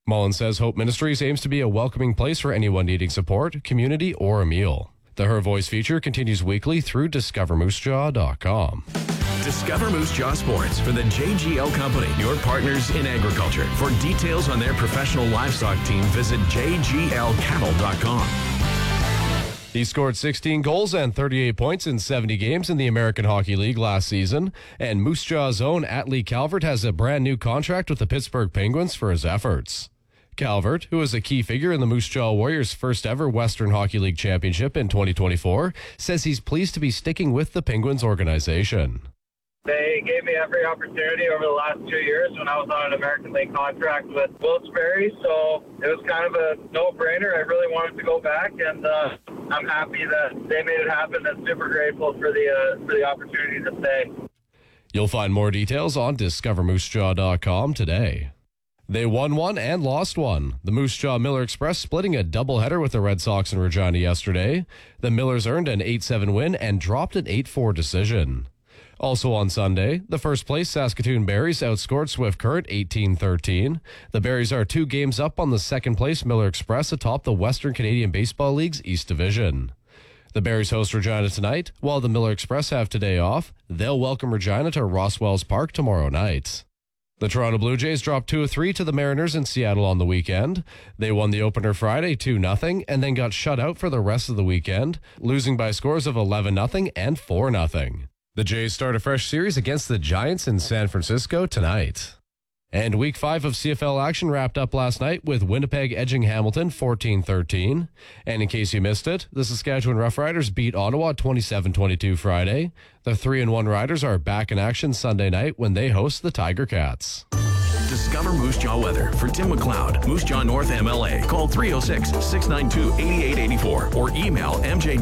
Mullins says Hope Ministries aims to be a welcoming place for anyone needing support, community, or a meal. The Her Voice feature continues weekly through discovermoosejaw.com. Discover Moose Jaw Sports for the JGL Company, your partners in agriculture. For details on their professional livestock team, visit jglcattle.com. He scored 16 goals and 38 points in 70 games in the American Hockey League last season, and Moose Jaw's own Atlee Calvert has a brand new contract with the Pittsburgh Penguins for his efforts. Calvert, who is a key figure in the Moose Jaw Warriors' first ever Western Hockey League championship in 2024, says he's pleased to be sticking with the Penguins organization. They gave me every opportunity over the last 2 years when I was on an American League contract with Wilkes-Barre, so it was kind of a no-brainer. I really wanted to go back, and I'm happy that they made it happen and super grateful for the opportunity to stay. You'll find more details on discovermoosejaw.com today. They won one and lost one. The Moose Jaw Miller Express splitting a doubleheader with the Red Sox in Regina yesterday. The Millers earned an 8-7 win and dropped an 8-4 decision. Also on Sunday, the first place Saskatoon Berries outscored Swift Current 18-13. The Berries are 2 games up on the second place Miller Express atop the Western Canadian Baseball League's East Division. The Berries host Regina tonight, while the Miller Express have today off. They'll welcome Regina to Rosswells Park tomorrow night. The Toronto Blue Jays dropped 2-3 to the Mariners in Seattle on the weekend. They won the opener Friday 2-0 and then got shut out for the rest of the weekend, losing by scores of 11-0 and 4-0. The Jays start a fresh series against the Giants in San Francisco tonight. And Week 5 of CFL action wrapped up last night with Winnipeg edging Hamilton 14-13. And in case you missed it, the Saskatchewan Roughriders beat Ottawa 27-22 Friday. The 3-1 Riders are back in action Sunday night when they host the Tiger Cats. Discover Moose Jaw weather for Tim McLeod, Moose Jaw North MLA. Call 306-692-8884 or email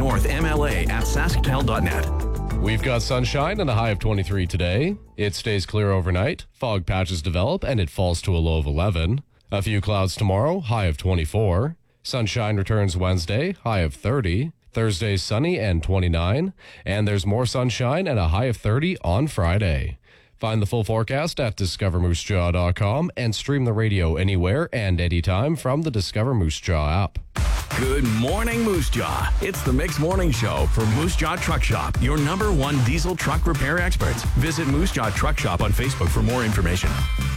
mjnorthmla@sasktel.net. We've got sunshine and a high of 23 today. It stays clear overnight. Fog patches develop and it falls to a low of 11. A few clouds tomorrow, high of 24. Sunshine returns Wednesday, high of 30. Thursday sunny and 29. And there's more sunshine and a high of 30 on Friday. Find the full forecast at discovermoosejaw.com and stream the radio anywhere and anytime from the Discover Moose Jaw app. Good morning, Moose Jaw. It's the Mix Morning Show for Moose Jaw Truck Shop, your #1 diesel truck repair experts. Visit Moose Jaw Truck Shop on Facebook for more information.